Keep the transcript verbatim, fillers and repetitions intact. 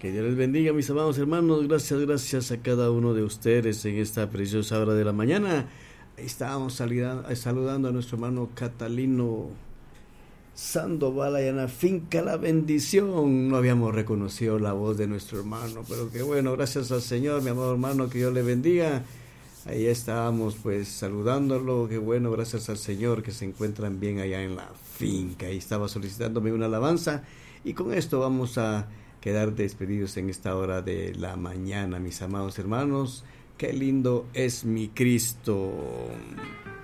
Que Dios les bendiga, mis amados hermanos. Gracias, gracias a cada uno de ustedes en esta preciosa hora de la mañana. Ahí estábamos salida, saludando a nuestro hermano Catalino Sandoval allá en la finca La Bendición. No habíamos reconocido la voz de nuestro hermano, pero qué bueno, gracias al Señor, mi amado hermano, que Dios le bendiga. Ahí estábamos pues saludándolo, qué bueno, gracias al Señor que se encuentran bien allá en la finca. Ahí estaba solicitándome una alabanza y con esto vamos a quedar despedidos en esta hora de la mañana, mis amados hermanos. Qué lindo es mi Cristo.